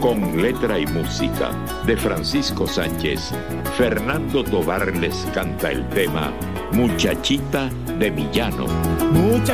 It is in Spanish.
con letra y música de Francisco Sánchez. Fernando Tobar les canta el tema Muchachita de Millano.